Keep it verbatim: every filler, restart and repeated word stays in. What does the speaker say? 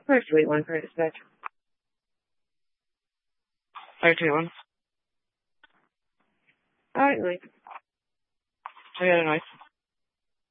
Five two eight one for dispatch. Five two eight one. Alright, Mike. I got a noise.